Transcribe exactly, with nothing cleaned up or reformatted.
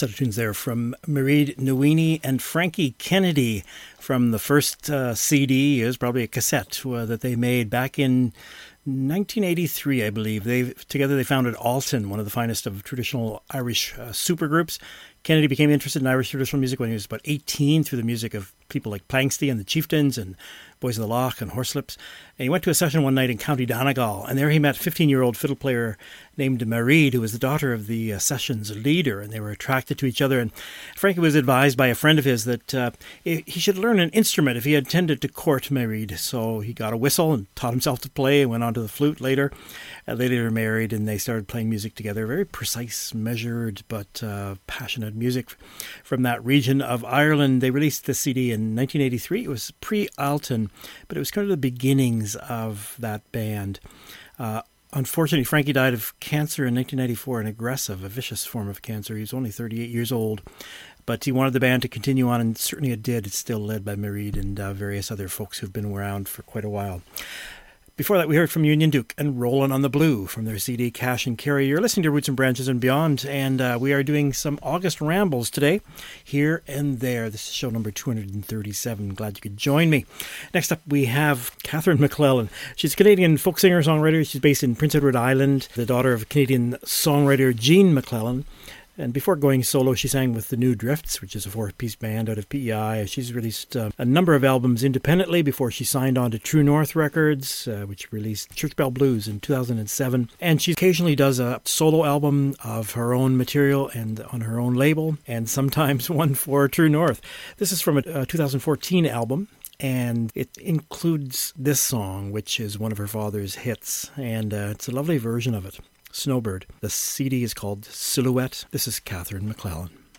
Set of tunes there from Mairead Nawini and Frankie Kennedy from the first uh, C D. It was probably a cassette uh, that they made back in nineteen eighty-three, I believe. They together they founded Alton, one of the finest of traditional Irish uh, supergroups. Kennedy became interested in Irish traditional music when he was about eighteen through the music of people like Planxty and the Chieftains and Boys of the Loch and Horselips. And he went to a session one night in County Donegal, and there he met a fifteen-year-old fiddle player named Mairead, who was the daughter of the uh, session's leader, and they were attracted to each other. And Frankie was advised by a friend of his that uh, he should learn an instrument if he intended to court Mairead. So he got a whistle and taught himself to play and went on to the flute later. Uh, they later married, and they started playing music together. Very precise, measured, but uh, passionate music from that region of Ireland. They released the C D in nineteen eighty-three. It was pre-Alton, but it was kind of the beginnings of that band. Uh, unfortunately, Frankie died of cancer in nineteen ninety-four, an aggressive, a vicious form of cancer. He was only thirty-eight years old, but he wanted the band to continue on, and certainly it did. It's still led by Mairead and uh, various other folks who've been around for quite a while. Before that, we heard from Union Duke and Rollin' on the Blue from their C D Cash and Carry. You're listening to Roots and Branches and Beyond, and uh, we are doing some August rambles today, here and there. This is show number two hundred thirty-seven. Glad you could join me. Next up, we have Catherine McClellan. She's a Canadian folk singer-songwriter. She's based in Prince Edward Island, the daughter of Canadian songwriter Jean McClellan. And before going solo, she sang with the New Drifts, which is a four-piece band out of P E I. She's released uh, a number of albums independently before she signed on to True North Records, uh, which released Church Bell Blues in two thousand seven. And she occasionally does a solo album of her own material and on her own label, and sometimes one for True North. This is from a, a two thousand fourteen album, and it includes this song, which is one of her father's hits, and uh, it's a lovely version of it. Snowbird. The C D is called Silhouette. This is Catherine McClellan.